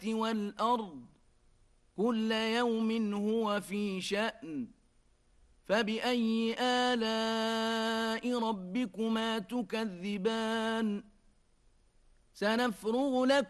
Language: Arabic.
والأرض كل يوم هو في شأن فبأي آلاء ربكما تكذبان سنفرغ لكم